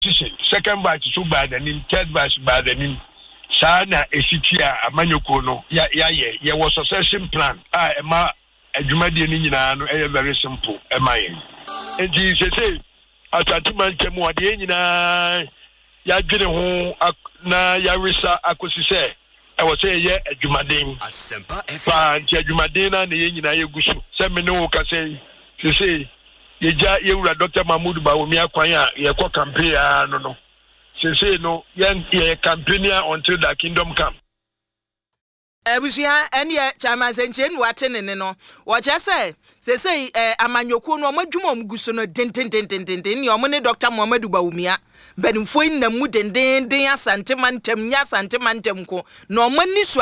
second batch so bad and third batch bad and sana esitia amanyoko no ya was succession plan ema adwumade ni nyina no very simple ema yen enti say atati mantem ade nyina ya dwene ho na ya resa akosise e wo say ye adwumaden fa enti adwumaden na ye nyina ye gusu se me ne wo ka say ye wura Dr. Mahmoud Bawomi akwan a ye ko campaign no no ye campaign until the kingdom come. Ebusia ene chairman senchen watene ne no wo che say amanyoku no madwuma omguso no den ne omne Dr. Muhammadu Bawumia benfo ina mu den asante mantem nya asante mantem ko no omani